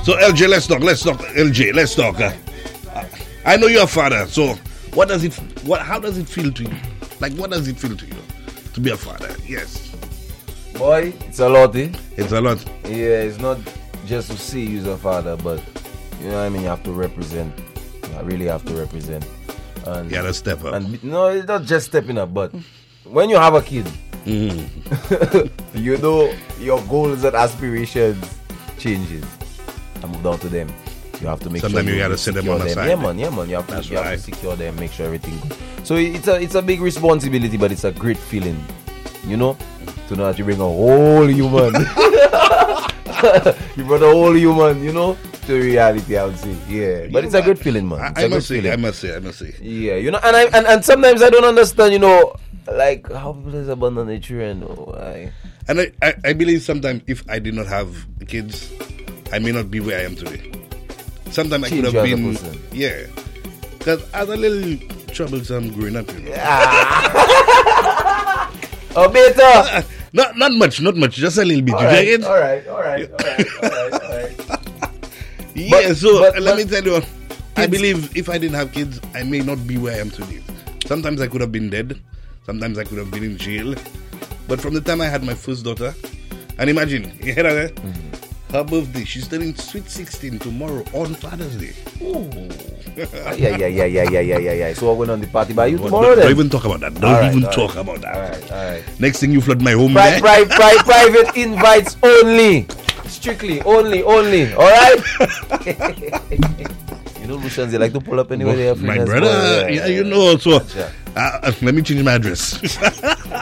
So LJ, let's talk. LJ, let's talk. I know you're a father, so how does it feel to you? Like, what does it feel to you to be a father? Yes. Boy, it's a lot, eh? It's a lot. Yeah, it's not just to see you as a father, but you know what I mean, you have to represent. You really have to represent. And you gotta step up. And no, it's not just stepping up, but when you have a kid, you know your goals and aspirations changes. I move down to them. You have to make Sometimes sure you gotta set them on the side. Yeah, man. You have to secure them, make sure everything good. So it's a big responsibility, but it's a great feeling, you know, to know that you bring a whole human. You brought a whole human, you know, to reality, I would say. Yeah, but it's a good feeling, man. I must say. Yeah, you know, and sometimes I don't understand, you know, like how people just abandon their children. And I believe sometimes if I did not have kids, I may not be where I am today. Sometimes I could have been, yeah, because I was a little troublesome growing up, you know. Oh, better. Not much, just a little bit. All right. Yeah, let me tell you, I believe if I didn't have kids, I may not be where I am today. Sometimes I could have been dead. Sometimes I could have been in jail. But from the time I had my first daughter, and imagine, you hear that? Her birthday, she's turning sweet 16 tomorrow on Father's Day. Yeah. So we're going on the party by you tomorrow then? Don't even talk about that. Don't talk about that. All right. Next thing you flood my home. Private invites only. Strictly, only. Alright? You know, Lucians, they like to pull up anywhere they have my brother, yeah, you know. So, let me change my address.